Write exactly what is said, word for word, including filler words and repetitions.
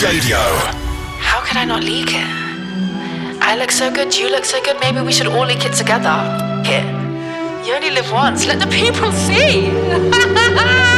Radio. How could I not leak it? I look so good, you look so good, maybe we should all leak it together. Here. You only live once, let the people see!